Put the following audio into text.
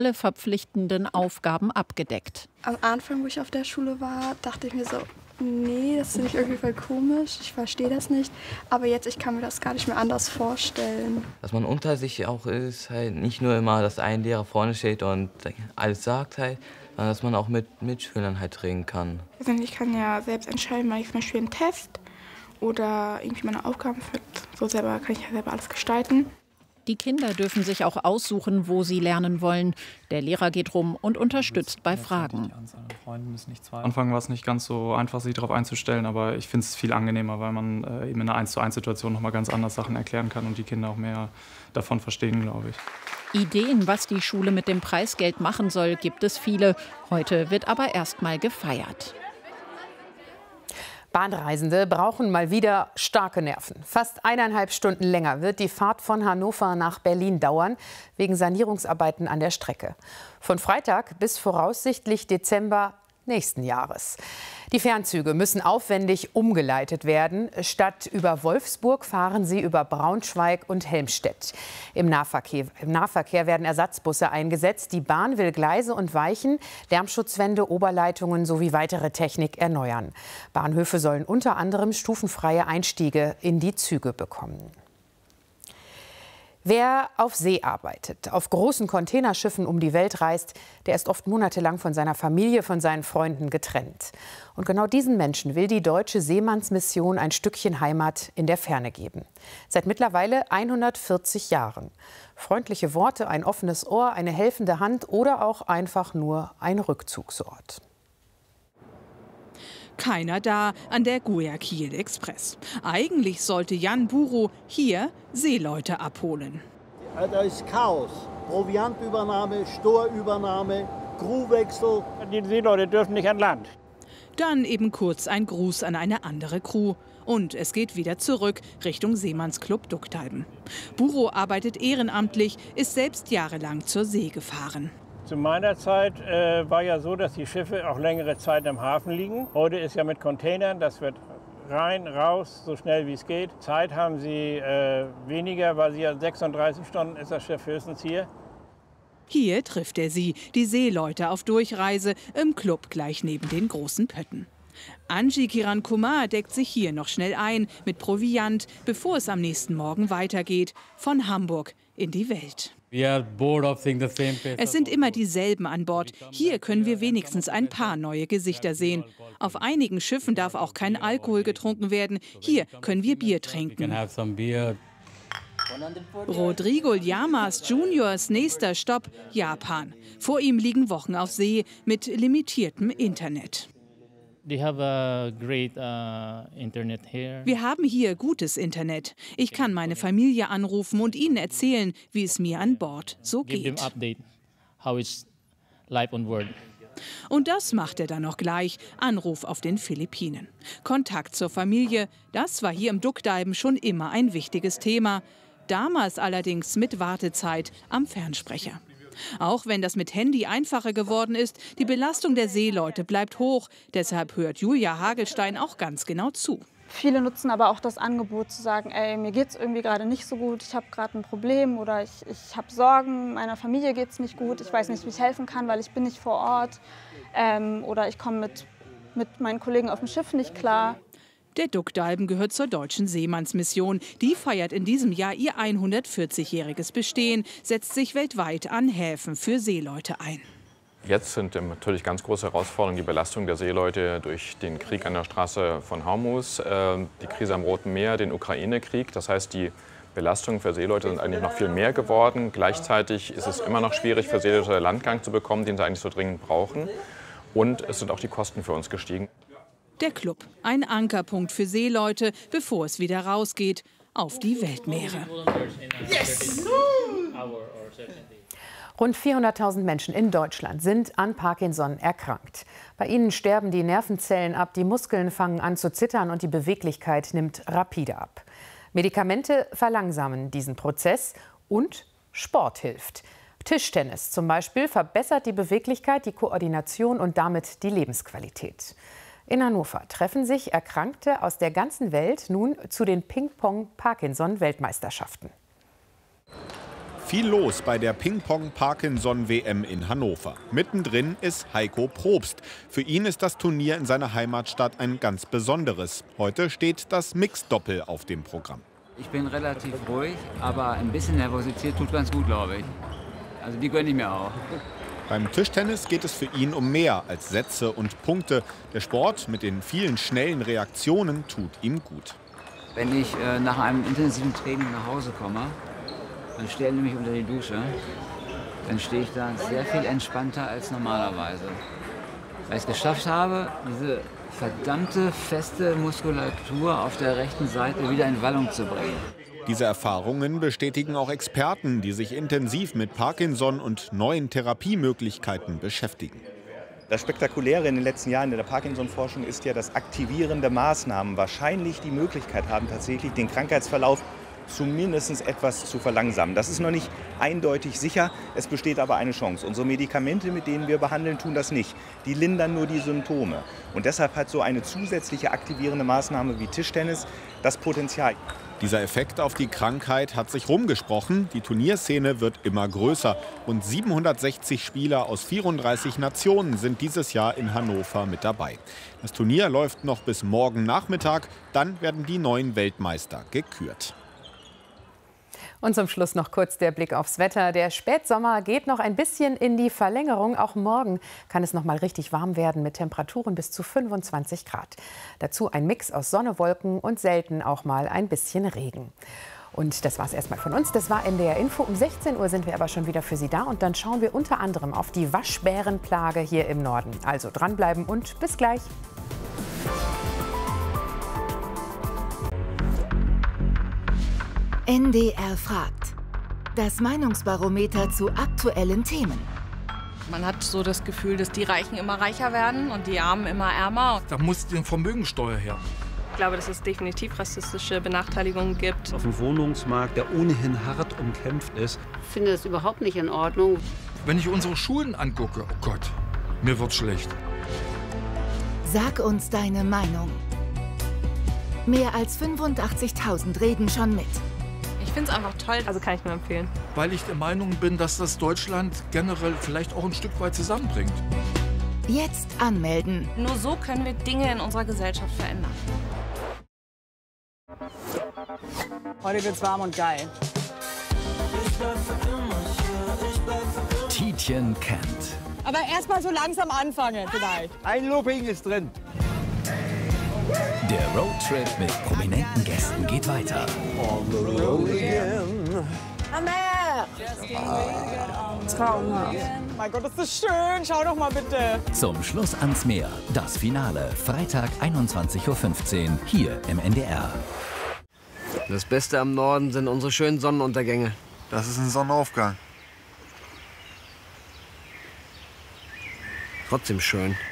alle verpflichtenden Aufgaben abgedeckt. Am Anfang, wo ich auf der Schule war, dachte ich mir so, nee, das finde ich irgendwie voll komisch, ich verstehe das nicht. Aber jetzt, ich kann mir das gar nicht mehr anders vorstellen. Dass man unter sich auch ist, halt nicht nur immer, dass ein Lehrer vorne steht und alles sagt halt, sondern dass man auch mit Mitschülern halt reden kann. Also ich kann ja selbst entscheiden, mache ich zum Beispiel einen Test oder irgendwie meine Aufgaben für, so selber kann ich ja selber alles gestalten. Die Kinder dürfen sich auch aussuchen, wo sie lernen wollen. Der Lehrer geht rum und unterstützt bei Fragen. Am Anfang war es nicht ganz so einfach, sich darauf einzustellen, aber ich finde es viel angenehmer, weil man eben in einer 1:1-Situation noch mal ganz anders Sachen erklären kann und die Kinder auch mehr davon verstehen, glaube ich. Ideen, was die Schule mit dem Preisgeld machen soll, gibt es viele. Heute wird aber erst mal gefeiert. Bahnreisende brauchen mal wieder starke Nerven. Fast 1,5 Stunden länger wird die Fahrt von Hannover nach Berlin dauern, wegen Sanierungsarbeiten an der Strecke. Von Freitag bis voraussichtlich Dezember nächsten Jahres. Die Fernzüge müssen aufwendig umgeleitet werden. Statt über Wolfsburg fahren sie über Braunschweig und Helmstedt. Im Nahverkehr werden Ersatzbusse eingesetzt. Die Bahn will Gleise und Weichen, Lärmschutzwände, Oberleitungen sowie weitere Technik erneuern. Bahnhöfe sollen unter anderem stufenfreie Einstiege in die Züge bekommen. Wer auf See arbeitet, auf großen Containerschiffen um die Welt reist, der ist oft monatelang von seiner Familie, von seinen Freunden getrennt. Und genau diesen Menschen will die Deutsche Seemannsmission ein Stückchen Heimat in der Ferne geben. Seit mittlerweile 140 Jahren. Freundliche Worte, ein offenes Ohr, eine helfende Hand oder auch einfach nur ein Rückzugsort. Keiner da an der Guayaquil Express. Eigentlich sollte Jan Buro hier Seeleute abholen. Da ist Chaos. Proviantübernahme, Storübernahme, Crewwechsel. Die Seeleute dürfen nicht an Land. Dann eben kurz ein Gruß an eine andere Crew. Und es geht wieder zurück Richtung Seemannsclub Ducktalben. Buro arbeitet ehrenamtlich, ist selbst jahrelang zur See gefahren. Zu meiner Zeit war ja so, dass die Schiffe auch längere Zeit im Hafen liegen. Heute ist ja mit Containern, das wird rein, raus, so schnell wie es geht. Zeit haben sie weniger, weil sie ja 36 Stunden ist das Schiff höchstens hier. Hier trifft er sie, die Seeleute auf Durchreise, im Club gleich neben den großen Pötten. Angie Kiran Kumar deckt sich hier noch schnell ein mit Proviant, bevor es am nächsten Morgen weitergeht, von Hamburg in die Welt. Es sind immer dieselben an Bord. Hier können wir wenigstens ein paar neue Gesichter sehen. Auf einigen Schiffen darf auch kein Alkohol getrunken werden. Hier können wir Bier trinken. Rodrigo Llamas Juniors nächster Stopp Japan. Vor ihm liegen Wochen auf See mit limitiertem Internet. Wir haben hier gutes Internet. Ich kann meine Familie anrufen und ihnen erzählen, wie es mir an Bord so geht. Und das macht er dann noch gleich. Anruf auf den Philippinen. Kontakt zur Familie, das war hier im Ducktalben schon immer ein wichtiges Thema. Damals allerdings mit Wartezeit am Fernsprecher. Auch wenn das mit Handy einfacher geworden ist, die Belastung der Seeleute bleibt hoch. Deshalb hört Julia Hagelstein auch ganz genau zu. Viele nutzen aber auch das Angebot zu sagen, ey, mir geht es irgendwie gerade nicht so gut, ich habe gerade ein Problem oder ich habe Sorgen, meiner Familie geht es nicht gut, ich weiß nicht, wie ich helfen kann, weil ich bin nicht vor Ort oder ich komme mit meinen Kollegen auf dem Schiff nicht klar. Der Ducktalben gehört zur Deutschen Seemannsmission. Die feiert in diesem Jahr ihr 140-jähriges Bestehen, setzt sich weltweit an Häfen für Seeleute ein. Jetzt sind natürlich ganz große Herausforderungen die Belastung der Seeleute durch den Krieg an der Straße von Hormuz, die Krise am Roten Meer, den Ukraine-Krieg. Das heißt, die Belastungen für Seeleute sind eigentlich noch viel mehr geworden. Gleichzeitig ist es immer noch schwierig für Seeleute Landgang zu bekommen, den sie eigentlich so dringend brauchen. Und es sind auch die Kosten für uns gestiegen. Der Club, ein Ankerpunkt für Seeleute, bevor es wieder rausgeht auf die Weltmeere. Yes! Rund 400.000 Menschen in Deutschland sind an Parkinson erkrankt. Bei ihnen sterben die Nervenzellen ab, die Muskeln fangen an zu zittern und die Beweglichkeit nimmt rapide ab. Medikamente verlangsamen diesen Prozess und Sport hilft. Tischtennis zum Beispiel verbessert die Beweglichkeit, die Koordination und damit die Lebensqualität. In Hannover treffen sich Erkrankte aus der ganzen Welt nun zu den Ping-Pong-Parkinson-Weltmeisterschaften. Viel los bei der Ping-Pong-Parkinson-WM in Hannover. Mittendrin ist Heiko Probst. Für ihn ist das Turnier in seiner Heimatstadt ein ganz besonderes. Heute steht das Mixed-Doppel auf dem Programm. Ich bin relativ ruhig, aber ein bisschen Nervosität tut ganz gut, glaube ich. Also die gönne ich mir auch. Beim Tischtennis geht es für ihn um mehr als Sätze und Punkte. Der Sport mit den vielen schnellen Reaktionen tut ihm gut. Wenn ich nach einem intensiven Training nach Hause komme, dann stelle ich mich unter die Dusche. Dann stehe ich da sehr viel entspannter als normalerweise. Weil ich es geschafft habe, diese verdammte feste Muskulatur auf der rechten Seite wieder in Wallung zu bringen. Diese Erfahrungen bestätigen auch Experten, die sich intensiv mit Parkinson und neuen Therapiemöglichkeiten beschäftigen. Das Spektakuläre in den letzten Jahren in der Parkinson-Forschung ist ja, dass aktivierende Maßnahmen wahrscheinlich die Möglichkeit haben, tatsächlich den Krankheitsverlauf zumindest etwas zu verlangsamen. Das ist noch nicht eindeutig sicher, es besteht aber eine Chance. Unsere Medikamente, mit denen wir behandeln, tun das nicht. Die lindern nur die Symptome. Und deshalb hat so eine zusätzliche aktivierende Maßnahme wie Tischtennis das Potenzial. Dieser Effekt auf die Krankheit hat sich rumgesprochen. Die Turnierszene wird immer größer. Rund 760 Spieler aus 34 Nationen sind dieses Jahr in Hannover mit dabei. Das Turnier läuft noch bis morgen Nachmittag. Dann werden die neuen Weltmeister gekürt. Und zum Schluss noch kurz der Blick aufs Wetter. Der Spätsommer geht noch ein bisschen in die Verlängerung. Auch morgen kann es noch mal richtig warm werden mit Temperaturen bis zu 25 Grad. Dazu ein Mix aus Sonne, Wolken und selten auch mal ein bisschen Regen. Und das war es erstmal von uns. Das war NDR Info. Um 16 Uhr sind wir aber schon wieder für Sie da. Und dann schauen wir unter anderem auf die Waschbärenplage hier im Norden. Also dranbleiben und bis gleich. NDR fragt. Das Meinungsbarometer zu aktuellen Themen. Man hat so das Gefühl, dass die Reichen immer reicher werden und die Armen immer ärmer. Da muss die Vermögensteuer her. Ich glaube, dass es definitiv rassistische Benachteiligungen gibt. Auf dem Wohnungsmarkt, der ohnehin hart umkämpft ist. Ich finde das überhaupt nicht in Ordnung. Wenn ich unsere Schulen angucke, oh Gott, mir wird schlecht. Sag uns deine Meinung. Mehr als 85.000 reden schon mit. Ich finde es einfach toll, also kann ich nur empfehlen. Weil ich der Meinung bin, dass das Deutschland generell vielleicht auch ein Stück weit zusammenbringt. Jetzt anmelden. Nur so können wir Dinge in unserer Gesellschaft verändern. Heute wird's warm und geil. Tietjen kennt. Aber erst mal so langsam anfangen vielleicht. Ein Looping ist drin. Der Roadtrip mit prominenten Gästen geht weiter. On the road again. Traumhaft. Mein Gott, ist das schön. Schau doch mal bitte. Zum Schluss ans Meer. Das Finale. Freitag 21:15 Uhr hier im NDR. Das Beste am Norden sind unsere schönen Sonnenuntergänge. Das ist ein Sonnenaufgang. Trotzdem schön.